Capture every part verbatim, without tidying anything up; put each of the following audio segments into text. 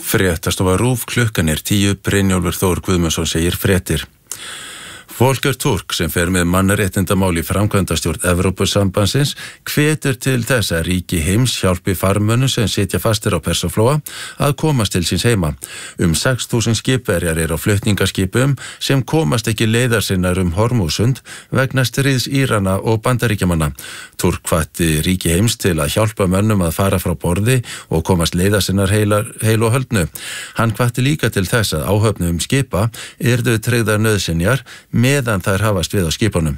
Fréttastofa RÚV, klukkan er tíu, Brynjólfur Þór Guðmundsson segir fréttir. Volker Turk, sem fer með mannréttindamál í framkvæmdastjórn Evrópusambandsins, hvetur til þess að ríki heims hjálpi farmönnum sem sitja fastir á Persaflóa að komast til síns heima. Um sex þúsund skipverjar eru á flutningaskipum sem komast ekki leiðar sinnar um Hormúsund vegna stríðs Írana og Bandaríkjamanna. Turk hvatti ríki heims til að hjálpa mönnum að fara frá borði og komast leiðar sinnar heilar, heil og höldnu. Hann hvatti líka til þess að áhöfnum skipa yrðu tryggðar nauðsynjar meðan þær hafast við á skipunum.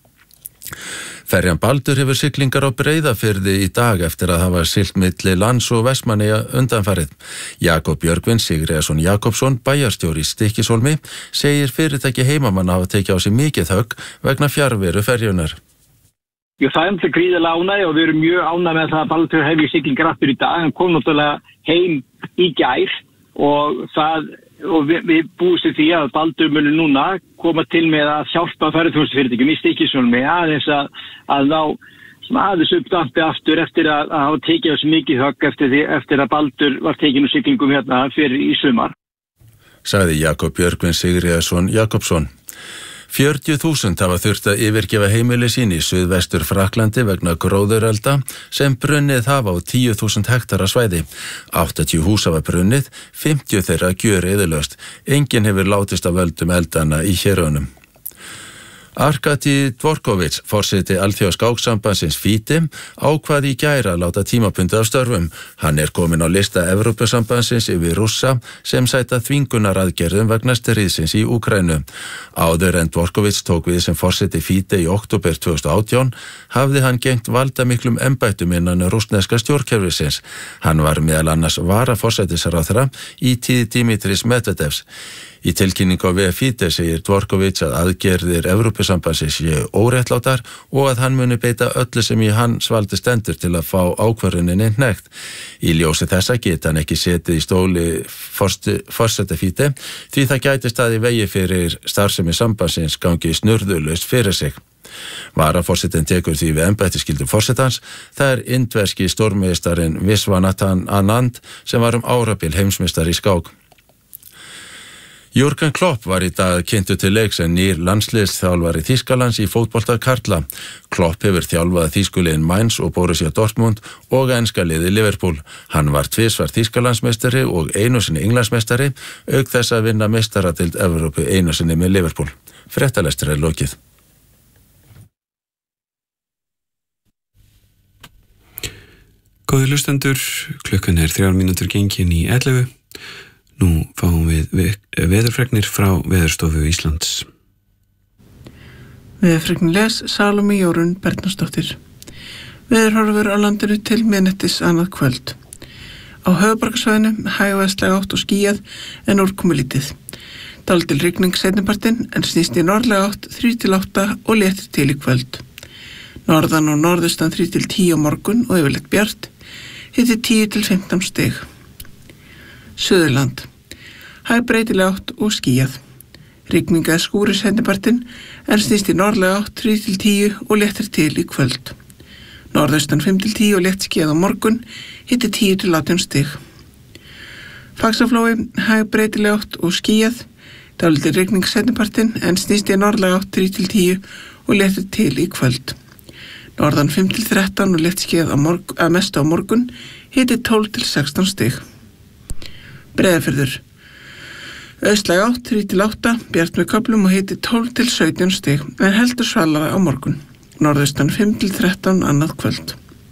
Ferjan Baldur hefur siglingar á Breiðafirði í dag eftir að hafa siglt milli lands og Vestmannaeyja undanfarið. Jakob Björgvin Sigríðarson Jakobsson, bæjarstjóri í Stykkishólmi, segir fyrirtæki heimamanna hafa tekið á sig mikið högg vegna fjarveru ferjunar. Jú, það er um það gríðarlega ánægð og við erum mjög ánægð með það að Baldur hefur siglingar aftur í dag. Hann kom náttúrulega heim í gær og það og við, við búumst því að Baldur muni núna koma til með að hjálpa ferðaþjónustufyrirtækjum í Stykkishólmi aðeins að, að ná aðeins uppdampi aftur eftir að, að hafa tekið þessu mikið högg eftir, því, eftir að Baldur var tekinn úr siglingum hérna fyrir í sumar. Sagði Jakob Björgvin Sigríðarson Jakobsson. fjörutíu þúsund hafa þurft að yfirgefa heimili sín í suðvestur Fraklandi vegna gróðurelda sem brunnið hafa á tíu þúsund hektara svæði. áttatíu hús hafa brunnið, fimmtíu þeirra gjöreyðilegust. Enginn hefur látist af völdum eldana í héruðunum. Arkadi Dvorkovits, forseti Alþjóðaskáksambandsins FIDE, ákvað í gær að láta tímabundið af störfum. Hann er kominn á lista Evrópusambandsins yfir Rússa sem sæta þvingunaraðgerðum vegna stríðsins í Úkraínu. Áður en Dvorkovits tók við sem forseti FIDE í október tvö þúsund og átján hafði hann gegnt valdamiklum embættum innan rússneska stjórnkerfisins. Hann var meðal annars varaforsætisráðherra í tíð Dimitris Medvedevs. Í tilkynningu á vef FIDE segir Dvorkovits að aðgerðir Evrópusambandsins séu óréttlátar og að hann muni beita öllu sem í hans valdi stendur til að fá ákvörðuninni hnekkt. Í ljósi þessa geta hann ekki setið í stóli forseta FIDE því það gæti staðið vegi fyrir starfsemi sambandsins gangi snurðulaust fyrir sig. Varaforsetinn tekur því við embættisskyldu forsetans, það er indverski stórmeistarinn Viswanathan Anand sem var um árabil heimsmeistari í skák. Jürgen Klopp var í dag kynntur til leiks en nýr landsliðsþjálfari Þýskalands í fótbolta karla. Klopp hefur þjálfað þýskuliðin Mainz og Borussia Dortmund og enska liði Liverpool. Hann var tvisvar Þýskalandsmeistari og einu sinni Englandsmeistari, auk þess að vinna meistaradeild Evrópu einu sinni með Liverpool. Fréttalestur er lokið. Góðir hlustendur, klukkan er þrjár mínútur gengin í ellefu. Nú fáum við veðurfregnir frá Veðurstofu Íslands. Veðurfregnir les Salóme Jórunn Bernharðsdóttir. Veðurhorfur á landinu til miðnættis annað kvöld. Á höfuðborgarsvæðinu hægvæðslega átt og skýjað en úrkomulítið. Dálítil rigning seinnipartinn en snýst í norðlega átt þrjú til átta og léttir til í kvöld. Norðan og norðaustan þrjú til tíu á morgun og yfirleitt bjart, hiti tíu til fimmtán stig. Suðurland. Hæg breytileg átt og skýjað. Rigning eða skúrir seinnipartinn en snýst í norðlega átt þrjú til tíu og léttir til í kvöld. Norðaustan fimm til tíu og létt skýjað á morgun, hiti tíu til átján stig. Faxaflói. Hæg breytileg átt og skýjað. Dálítil rigning seinnipartinn en snýst í norðlega átt þrjú til tíu og léttir til í kvöld. Norðan fimm til þrettán og létt skýjað að mestu á morgun, hiti tólf til sextán stig. Breiðafjörður. Austlæg átt þrjú til átta, bjart með köflum og hiti tólf til sautján stig, en heldur svalara á morgun. Norðaustan fimm til þrettán annað kvöld.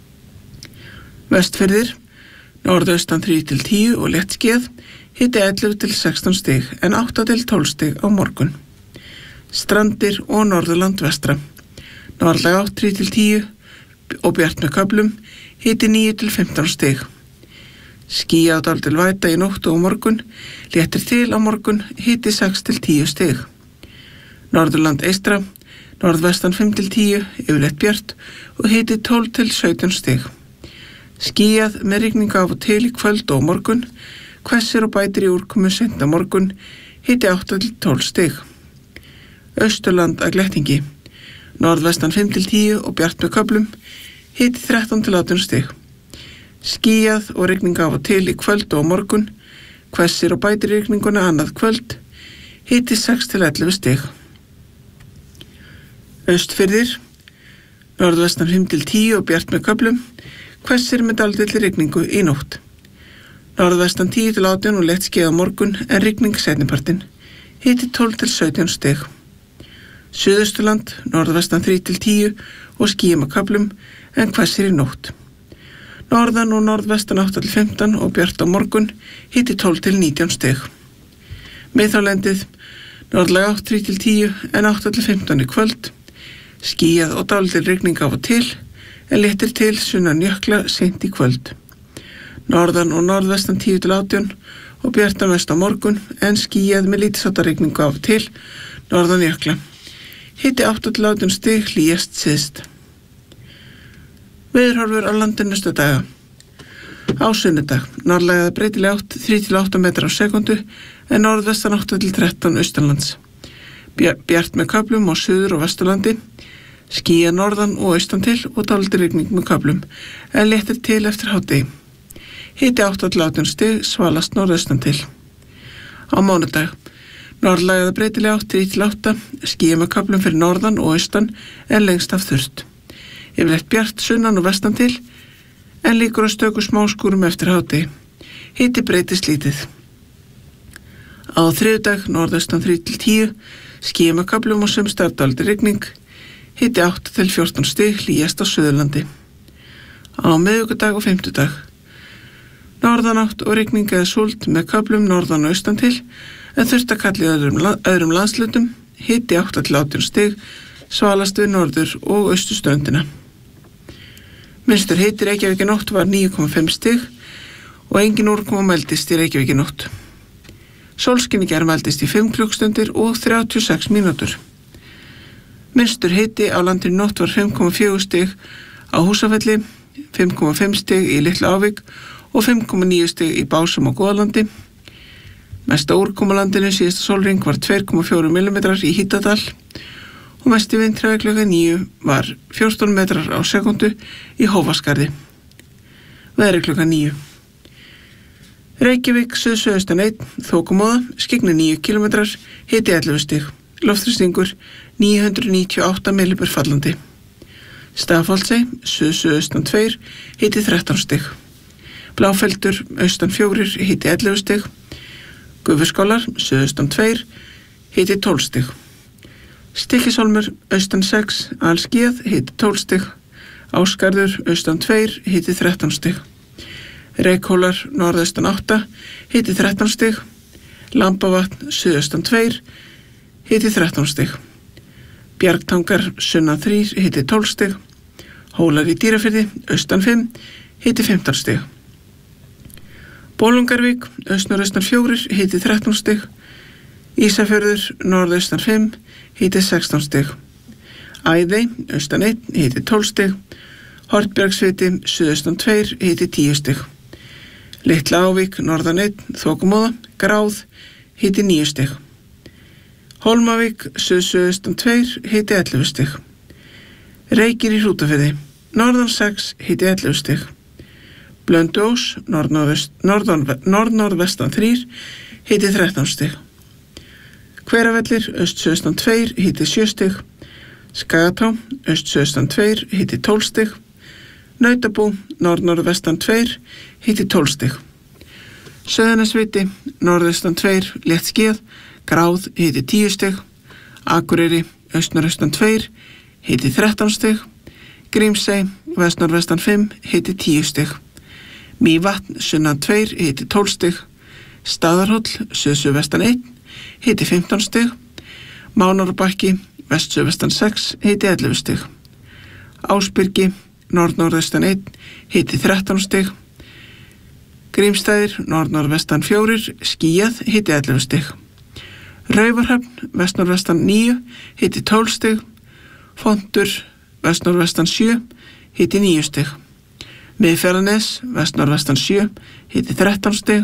Vestfjörðir. Norðaustan þrjú til tíu og létt skýjað, hiti ellefu til sextán stig, en átta til tólf stig á morgun. Strandir og Norðurland vestra. Norðlæg átt þrjú til tíu og bjart með köflum, hiti níu til fimmtán stig. Skýjað og dálítil væta í nótt og á morgun, léttir til á morgun, hiti sex til tíu stig. Norðurland eystra, norðvestan fimm til tíu, yfirleitt bjart og hiti tólf til sautján stig. Skýjað með rigningu af og til í kvöld og á morgun, hvessir og bætir í úrkomu seint á morgun, hiti átta til tólf stig. Austurland að glettingi, norðvestan fimm til tíu og bjart með köflum, hiti þrettán til átján stig. Skýjað og rigning af og til í kvöld og á morgun, hvessir og bætir rigninguna annað kvöld, hiti sex til ellefu stig. Austfirðir, norðvestan fimm til tíu og bjart með köflum, hvessir með dálítilli rigningu í nótt. Norðvestan tíu til átján og létt skýjað á morgun en rigning seinnipartinn, hiti tólf til sautján stig. Suðausturland, norðvestan þrjú til tíu og skýjað með köflum en hvessir í nótt. Norðan og norðvestan átta til fimmtán og bjart á morgun, hiti tólf til nítján stig. Miðhálendið, norðlæg átt þrjú til tíu en átta til fimmtán í kvöld, skýjað og dálítil rigning af og til, en léttir til sunnan jökla seint í kvöld. Norðan og norðvestan tíu til átján og bjartan vest á morgun, en skýjað með lítilsháttar rigningu af og til, norðan jökla. Hiti átta til átján stig, hlýjast syðst. Veðurhorfur á landinu næstu daga. Á sunnudag, norðlægða breytileg átt þrjú til átta metrar á sekundu, en norðvestan átta til þrettán austanlands. Bjart með köflum á suður og vesturlandi, skýjað norðan og austan til og dálítil rigning með köflum, en léttir til eftir hádegi. Hiti átta til átján stig, svalast norðaustan til. Á mánudag, norðlægða breytileg átt þrjú til átta, skýjað með köflum fyrir norðan og austan, en lengst af þurrt. Yfirleitt bjart sunnan og vestan til, en líkur á stöku smáskúrum eftir hádegi. Hiti breytist lítið. Á þriðjudag, norðaustan þrjú til tíu, skýjað með köflum og sums staðar dálítil rigning, hiti átta til fjórtán stig, hlýjast á Suðurlandi. Á miðvikudag og fimmtudag, norðanátt og rigning eða súld með köflum norðan og austan til, en þurrt að kalla í öðrum, öðrum landslutum, hiti átta til átján stig, svalast við norður og austurströndina. Minnstur hiti Reykjavík í nótt var níu komma fimm stig og engin úrkoma mældist í Reykjavík í nótt. Sólskin í gær mældist í fimm klukkstundir og þrjátíu og sex mínútur. Minnstur hiti á landinu í nótt var fimm komma fjögur stig á Húsafelli, fimm komma fimm stig í Litla Ávík og fimm komma níu stig í Básum og Goðalandi. Mesta úrkoma á landinu síðasta sólhring var tvö komma fjórir millimetrar í Hítadal og mesti vindhraði klukkan níu var fjórtán metrar á sekundu í Hófaskarði. Veðri klukkan níu. Reykjavík, suðsuðaustan einn, þokumóða, skyggni níu kílómetrar, hiti ellefu stig, loftþrýstingur níu hundruð níutíu og átta millibur fallandi. Stafholtsey, suðsuðaustan tveir, hiti þrettán stig. Bláfeldur, austan fjórir, hiti ellefu stig. Gufuskálar, suðaustan tveir, hiti tólf stig. Stykkishólmur, austan sex, alskýjað, hiti tólf stig. Ásgarður, austan tveir, hiti þrettán stig. Reykhólar, norðaustan átta, hiti þrettán stig. Lambavatn, suðaustan tveir, hiti þrettán stig. Bjargtangar, sunnan þrír, hiti tólf stig. Hólar í Dýrafirði, austan fimm, hiti fimmtán stig. Bolungarvík, austan fjórir, hiti þrettán stig. Ísafjörður, norðaustan fimm, hiti sextán stig. Æðey, austan einn, hiti tólf stig. Hornbjargsviti, suðaustan tveir, hiti tíu stig. Litla Ávík, norðan einn, þokumóða, gráð, hiti níu stig. Hólmavík, suðsuðaustan tveir, hiti ellefu stig. Reykir í Hrútafirði, norðan sex, hiti ellefu stig. Blönduós, norðnorðvestan þrír, hiti þrettán stig. Hveravellir, austsuðaustan tveir, hiti sjö stig. Skagatá, austsuðaustan tveir, hiti tólf stig. Nautabú, norðnorðvestan tveir, hiti tólf stig. Sauðanesviti, norðaustan tveir, létt skýjað, gráð, hiti tíu stig. Akureyri, austnorðaustan tveir, hiti þrettán stig. Grímsey, vestnorðvestan fimm, hiti tíu stig. Mývatn, sunnan tveir, hiti tólf stig. Staðarhóll, suðsuðvestan einn, hiti fimmtán stig. Mánárbakki, vestsuðvestan sex, hiti ellefu stig. Ásbyrgi, norðnorðaustan einn, hiti þrettán stig. Grímsstaðir, norðnorðvestan fjórir, skýjað, hiti ellefu stig. Raufarhöfn, vestnorðvestan níu, hiti tólf stig. Fontur, vestnorðvestan sjö, hiti níu stig. Miðfjarðarnes, vestnorðvestan sjö, hiti þrettán stig.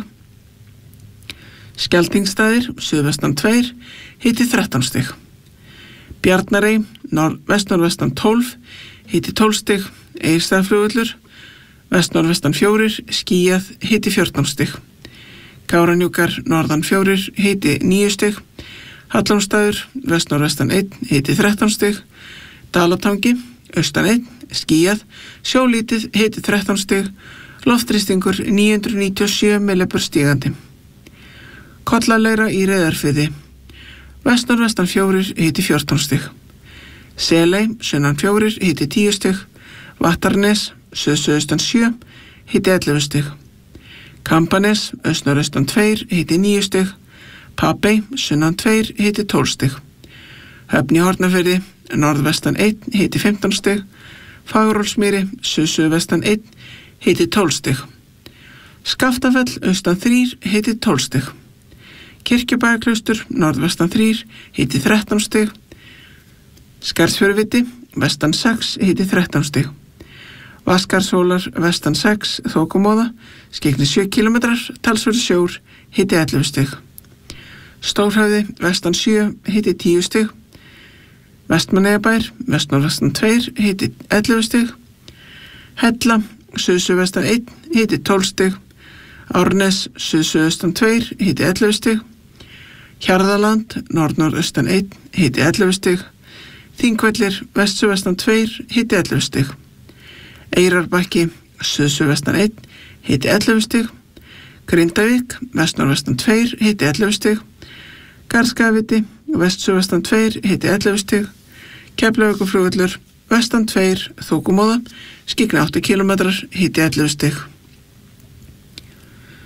Skeltingsstaðir, suðvestan tveir, hiti þrettán stig. Bjarnarey, vestnorðvestan tólf, hiti tólf stig. Egilsstaðaflugvöllur, vestnorðvestan fjórir, skýjað, hiti fjórtán stig. Kárahnjúkar norðan fjórir, hiti níu stig. Hallómsstaður vest-norðvestan einn, hiti þrettán stig. Dalatangi austan einn, skýjað, sjólítið, hiti þrettán stig. Loftþrýstingur níu hundruð níutíu og sjö millibur stigandi. Kollaleira í Reyðarfirði vest-norðvestan fjórir, hiti fjórtán stig. Seley sunnan fjórir, hiti tíu stig. Vattarnes suð-suðaustan sjö, hiti ellefu stig. Kampanes austnorðaustan tveir, hiti níu stig. Papey sunnan tveir, hiti tólf stig. Höfn í Hornafirði norðvestan einn, hiti fimmtán stig. Fagurhólsmýri suð-suðvestan einn, hiti tólf stig. Skaftafell austan þrír, hiti tólf stig. Kirkjubæjarklaustur norðvestan þrír, hiti þrettán stig. Skarðsfjöruviti vestan sex, hiti þrettán stig. Vaskarshólar vestan sex, þokumóða, skeikni sjö kílómetrar, talsverður sjór, hiti ellefu stig. Stórhöfði vestan sjö, hiti tíu stig. Vestmannaeyjabær vestnorðvestan tveir, hiti ellefu stig. Hella suð-suðvestan einn, hiti tólf stig. Árnes suð-suðaustan tveir, hiti ellefu stig. Hjarðaland norð-norðaustan einn, hiti ellefu stig. Þingvellir vest-suðvestan tveir, hiti ellefu stig. Eyrarbakki suð-suðvestan einn, hiti ellefu stig. Grindavík vest-norðvestan tveir, hiti ellefu stig. Garðskagaviti vest-suðvestan tveir, hiti ellefu stig. Keflavíkurflugvöllur vestan tveir, þokumóða, skeikni átta kílómetrar, hiti ellefu stig.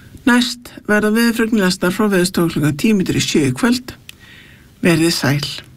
Næst verða veðurfregnir lesnar frá Veðurstofu klukkan tíu mínútur í sjö í kvöld. Verið sæl.